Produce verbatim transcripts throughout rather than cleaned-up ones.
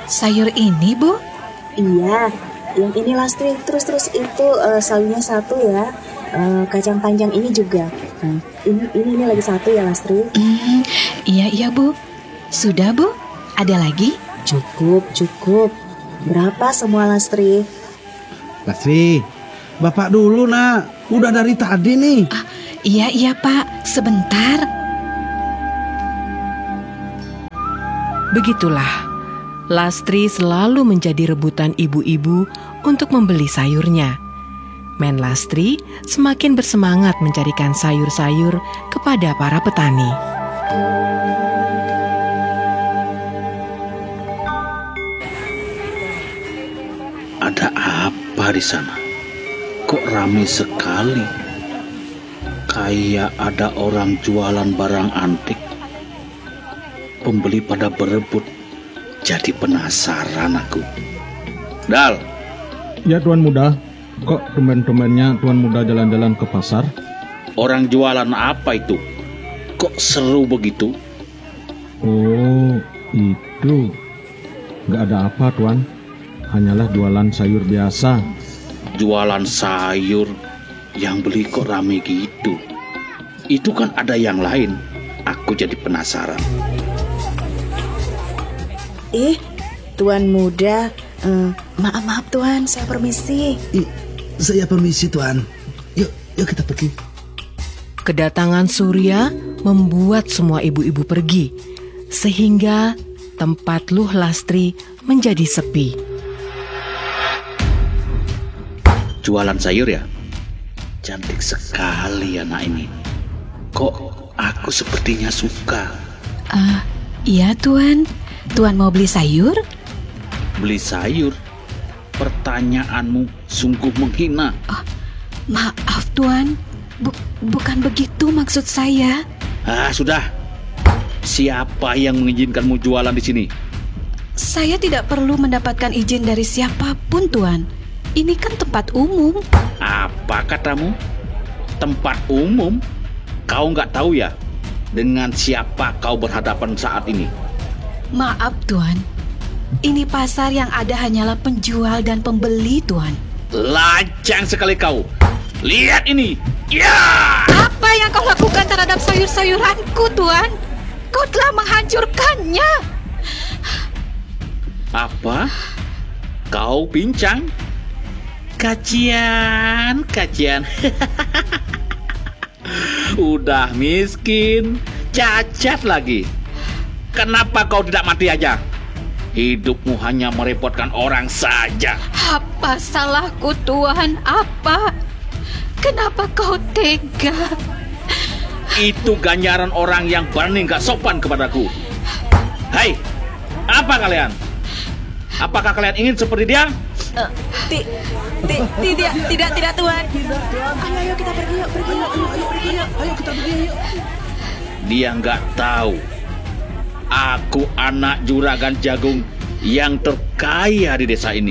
sayur ini, Bu? Iya, yang ini Lastri. Terus-terus itu uh, sayurnya satu ya. Uh, kacang panjang ini juga. Nah, ini, ini ini lagi satu ya Lastri. Hmm, iya iya Bu. Sudah Bu? Ada lagi? Cukup, cukup. Berapa semua Lastri? Lastri, Bapak dulu nak. Udah dari tadi nih. Ah, iya iya Pak, sebentar. Begitulah, Lastri selalu menjadi rebutan ibu-ibu untuk membeli sayurnya. Men Lastri semakin bersemangat mencarikan sayur-sayur kepada para petani. Ada apa di sana? Kok ramai sekali? Kayak ada orang jualan barang antik. Pembeli pada berebut. Jadi penasaran aku. Dal. Ya Tuan Muda. Kok teman-temannya Tuan Muda jalan-jalan ke pasar? Orang jualan apa itu? Kok seru begitu? Oh, itu. Gak ada apa Tuan. Hanyalah jualan sayur biasa. Jualan sayur, yang beli kok rame gitu? Itu kan ada yang lain. Aku jadi penasaran. Eh, Tuan Muda, uh, maaf-maaf Tuan, saya permisi. I, saya permisi Tuan. Yuk, yuk kita pergi. Kedatangan Surya membuat semua ibu-ibu pergi, sehingga tempat Luh Lastri menjadi sepi. Jualan sayur ya? Cantik sekali anak ini. Kok aku sepertinya suka. Ah, uh, iya Tuan. Tuan mau beli sayur? Beli sayur? Pertanyaanmu sungguh menghina. Oh, maaf Tuan. Bu- bukan begitu maksud saya. Ah, sudah. Siapa yang mengizinkanmu jualan di sini? Saya tidak perlu mendapatkan izin dari siapapun Tuan. Ini kan tempat umum. Apa katamu? Tempat umum? Kau nggak tahu ya dengan siapa kau berhadapan saat ini? Maaf Tuan, ini pasar yang ada hanyalah penjual dan pembeli Tuan. Lancang sekali kau. Lihat ini. Ya! Apa yang kau lakukan terhadap sayur-sayuranku Tuan? Kau telah menghancurkannya. Apa? Kau pincang? Kacian, kacian. Udah miskin, cacat lagi. Kenapa kau tidak mati aja? Hidupmu hanya merepotkan orang saja. Apa salahku Tuhan? Apa? Kenapa kau tega? Itu ganjaran orang yang berani gak sopan kepadaku. Hai, apa kalian? Apakah kalian ingin seperti dia? Uh, ti, ti, tidak, tidak, tidak Tuan. Ayo, ayo kita pergi yuk, pergi yuk, ayo, ayo, pergi yuk, ayo kita pergi yuk. Dia gak tahu. Aku anak juragan jagung yang terkaya di desa ini.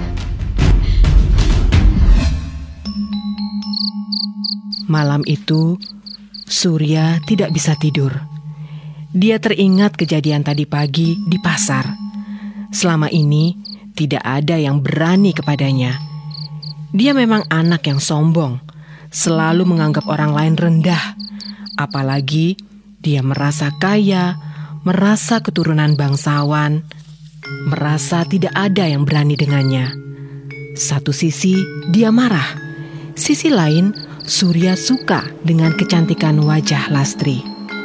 Malam itu, Surya tidak bisa tidur. Dia teringat kejadian tadi pagi di pasar. Selama ini, tidak ada yang berani kepadanya. Dia memang anak yang sombong, selalu menganggap orang lain rendah. Apalagi dia merasa kaya, merasa keturunan bangsawan, merasa tidak ada yang berani dengannya. Satu sisi dia marah, sisi lain Surya suka dengan kecantikan wajah Lastri.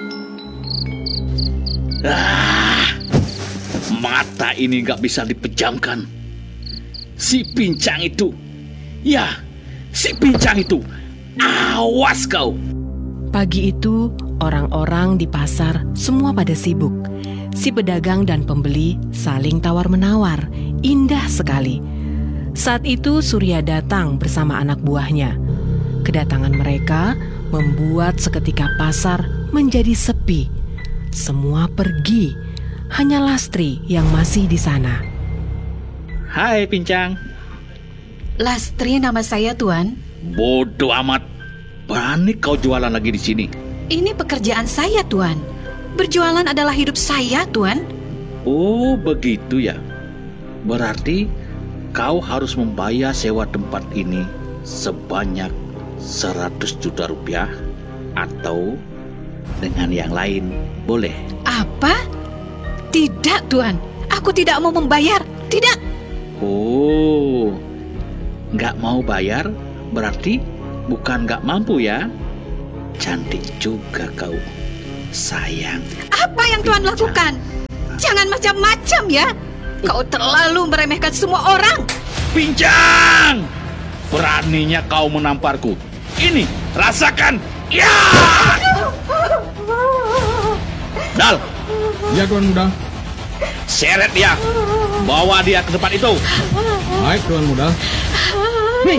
Ah, mata ini gak bisa dipejamkan. Si pincang itu, ya, si pincang itu, awas kau. Pagi itu, orang-orang di pasar semua pada sibuk. Si pedagang dan pembeli saling tawar-menawar, indah sekali. Saat itu Surya datang bersama anak buahnya. Kedatangan mereka membuat seketika pasar menjadi sepi. Semua pergi, hanya Lastri yang masih di sana. Hai pincang. Lastri nama saya Tuan. Bodoh amat. Berani kau jualan lagi di sini? Ini pekerjaan saya Tuan. Berjualan adalah hidup saya Tuan. Oh begitu ya. Berarti kau harus membayar sewa tempat ini sebanyak seratus juta rupiah atau dengan yang lain, boleh? Apa? Tidak, Tuan. Aku tidak mau membayar. Tidak. Oh, nggak mau bayar berarti bukan nggak mampu ya? Cantik juga kau, sayang. Apa yang Tuan Pincang. lakukan? Jangan macam-macam ya. Kau terlalu meremehkan semua orang. Pincang! Beraninya kau menamparku. Ini, rasakan. Ya! Dal, Ya Tuan Muda. seret dia. Bawa dia ke tempat itu. Baik Tuan Muda. Hei,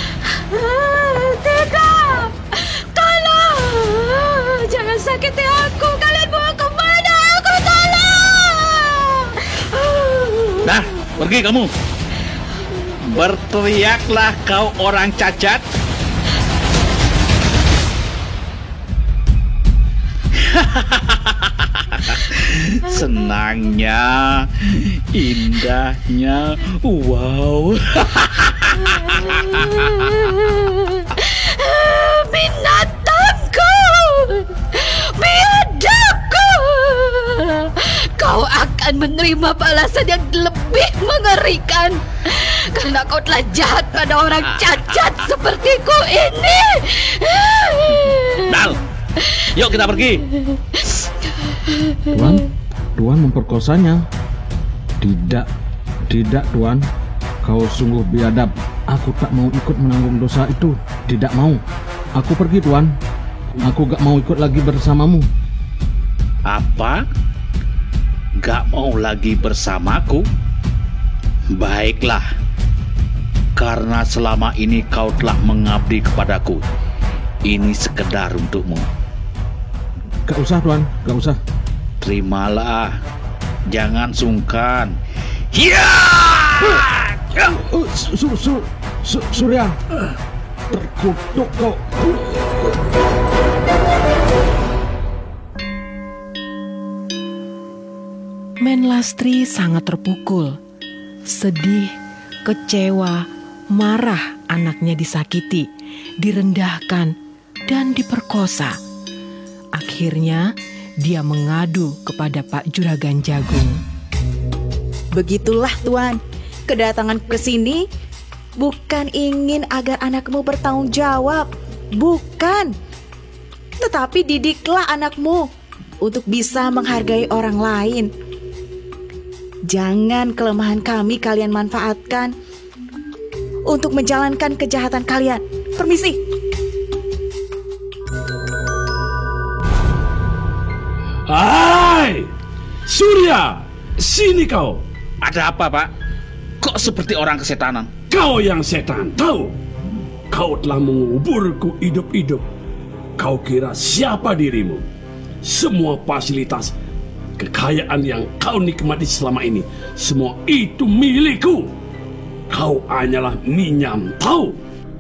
Tidak. Tolong. Jangan sakiti aku. Kalian bawa kemana aku? Tolong. Dah, pergi kamu. Berteriaklah kau orang cacat. Senangnya, indahnya, wow. Binatangku. Biadabku. Kau akan menerima balasan yang lebih mengerikan. Karena kau telah jahat pada orang cacat sepertiku ini. Dal, yuk kita pergi. Tuan, Tuan memperkosanya. Tidak, tidak Tuan. Kau sungguh biadab. Aku tak mau ikut menanggung dosa itu. Tidak mau. Aku pergi Tuan. Aku gak mau ikut lagi bersamamu. Apa? Gak mau lagi bersamaku? Baiklah. Karena selama ini kau telah mengabdi kepadaku. Ini sekedar untukmu. Gak usah Tuan, gak usah. Terimalah. Jangan sungkan. Ya! Oh, su, su, su, Surya. Terkutuk kau. Menlastri sangat terpukul, sedih, kecewa, marah anaknya disakiti, direndahkan, dan diperkosa. Akhirnya, dia mengadu kepada Pak Juragan Jagung. Begitulah Tuan, kedatanganku ke sini bukan ingin agar anakmu bertanggung jawab, bukan. Tetapi didiklah anakmu untuk bisa menghargai orang lain. Jangan kelemahan kami kalian manfaatkan untuk menjalankan kejahatan kalian. Permisi. Hai, Surya, sini kau. Ada apa, Pak? Kok seperti orang kesetanan? Kau yang setan, tahu? Kau telah menguburku hidup-hidup. Kau kira siapa dirimu? Semua fasilitas, kekayaan yang kau nikmati selama ini, semua itu milikku. Kau hanyalah minyam, tahu?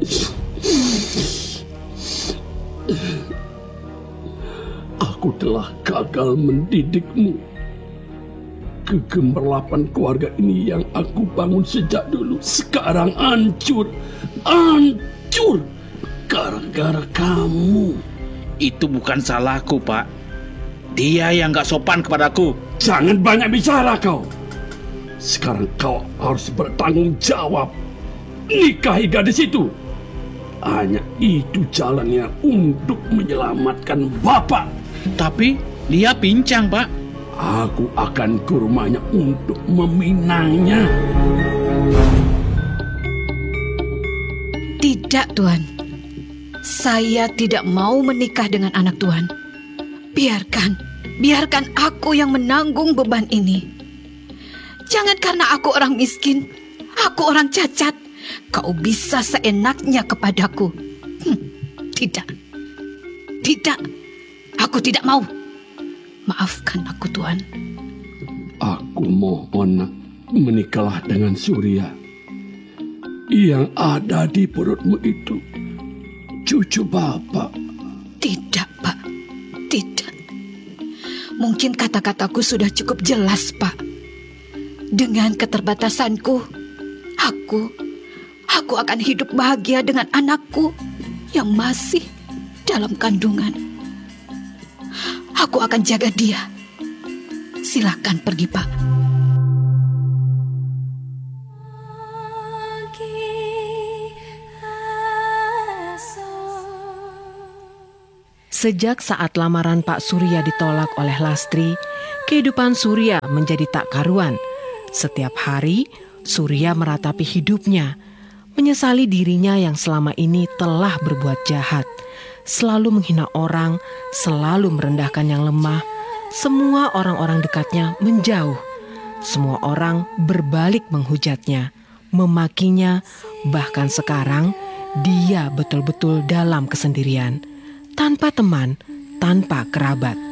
Aku telah gagal mendidikmu. Kegemerlapan keluarga ini yang aku bangun sejak dulu sekarang hancur, hancur gara-gara kamu. Itu bukan salahku, Pak. Dia yang gak sopan kepadaku. Jangan banyak bicara kau. Sekarang kau harus bertanggung jawab. Nikahi gadis itu. Hanya itu jalannya untuk menyelamatkan bapak. Tapi dia pincang, Pak. Aku akan ke rumahnya untuk meminangnya. Tidak, Tuan. Saya tidak mau menikah dengan anak Tuan. Biarkan, biarkan aku yang menanggung beban ini. Jangan karena aku orang miskin, aku orang cacat, kau bisa seenaknya kepadaku. Hm, tidak, tidak, aku tidak mau. Maafkan aku, Tuan. Aku mohon menikahlah dengan Surya. Yang ada di perutmu itu cucu bapak. Tidak, Pak. Tidak. Mungkin kata-kataku sudah cukup jelas, Pak. Dengan keterbatasanku, aku, aku akan hidup bahagia dengan anakku yang masih dalam kandungan. Aku akan jaga dia. Silakan pergi, Pak. Sejak saat lamaran Pak Surya ditolak oleh Lastri, kehidupan Surya menjadi tak karuan. Setiap hari, Surya meratapi hidupnya, menyesali dirinya yang selama ini telah berbuat jahat, selalu menghina orang, selalu merendahkan yang lemah. Semua orang-orang dekatnya menjauh. Semua orang berbalik menghujatnya, memakinya, bahkan sekarang dia betul-betul dalam kesendirian. Tanpa teman, tanpa kerabat.